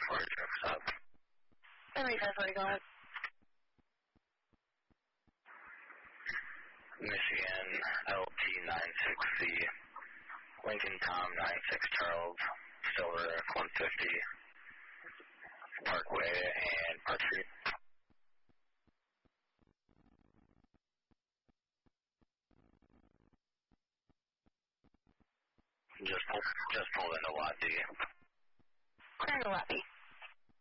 for a truck stop. Henry 1040, go ahead. Michigan LT 96C, Lincoln Tom 96 Charles, Silver 150, Parkway and Park Street. Just pulled into Lot D. Clearing the Lot D.